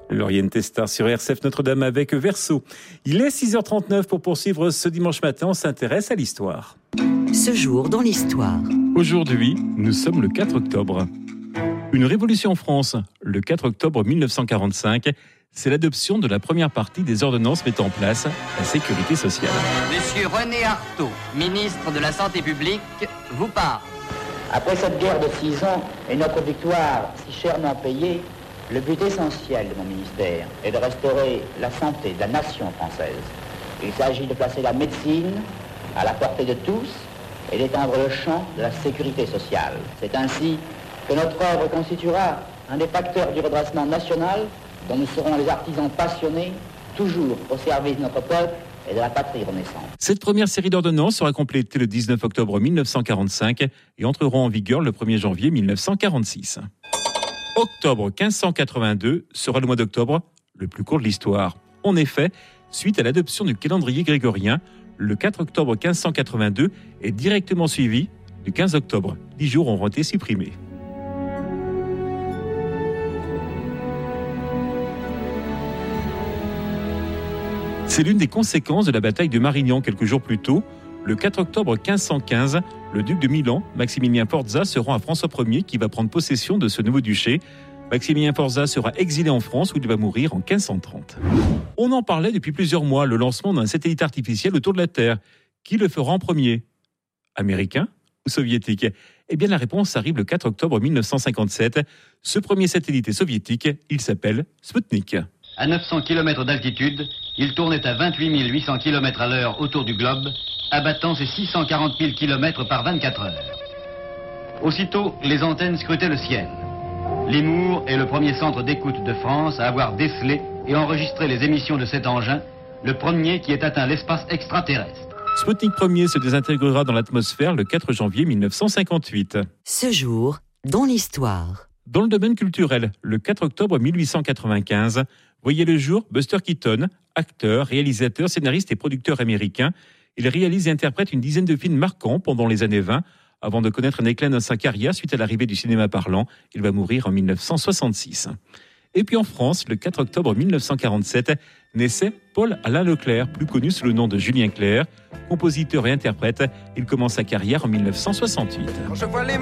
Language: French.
Lauriane Testard sur RCF Notre-Dame avec Verseau. Il est 6h39 pour poursuivre ce dimanche matin. On s'intéresse à l'histoire. Ce jour dans l'histoire. Aujourd'hui, nous sommes le 4 octobre. Une révolution en France, le 4 octobre 1945, c'est l'adoption de la première partie des ordonnances mettant en place la sécurité sociale. Monsieur René Artaud, ministre de la Santé publique, vous parle. Après cette guerre de 6 ans et notre victoire si chèrement payée, le but essentiel de mon ministère est de restaurer la santé de la nation française. Il s'agit de placer la médecine à la portée de tous et d'étendre le champ de la sécurité sociale. C'est ainsi que notre œuvre constituera un des facteurs du redressement national dont nous serons les artisans passionnés, toujours au service de notre peuple et de la patrie renaissante. Cette première série d'ordonnances sera complétée le 19 octobre 1945 et entreront en vigueur le 1er janvier 1946. Octobre 1582 sera le mois d'octobre le plus court de l'histoire. En effet, suite à l'adoption du calendrier grégorien, le 4 octobre 1582 est directement suivi du 15 octobre. 10 jours ont été supprimés. C'est l'une des conséquences de la bataille de Marignan quelques jours plus tôt. Le 4 octobre 1515, le duc de Milan, Maximilien Forza, se rend à François Ier qui va prendre possession de ce nouveau duché. Maximilien Forza sera exilé en France où il va mourir en 1530. On en parlait depuis plusieurs mois, le lancement d'un satellite artificiel autour de la Terre. Qui le fera en premier ? Américain ou soviétique ? Eh bien la réponse arrive le 4 octobre 1957. Ce premier satellite est soviétique, il s'appelle Sputnik. À 900 km d'altitude, il tournait à 28 800 km à l'heure autour du globe, abattant ses 640 000 km par 24 heures. Aussitôt, les antennes scrutaient le ciel. Limours est le premier centre d'écoute de France à avoir décelé et enregistré les émissions de cet engin, le premier qui ait atteint l'espace extraterrestre. Sputnik 1er se désintégrera dans l'atmosphère le 4 janvier 1958. Ce jour dans l'histoire. Dans le domaine culturel, le 4 octobre 1895, voyait le jour Buster Keaton, acteur, réalisateur, scénariste et producteur américain. Il réalise et interprète une dizaine de films marquants pendant les années 20, avant de connaître un éclat dans sa carrière suite à l'arrivée du cinéma parlant. Il va mourir en 1966. Et puis en France, le 4 octobre 1947, naissait Paul-Alain Leclerc, plus connu sous le nom de Julien Clerc, compositeur et interprète. Il commence sa carrière en 1968.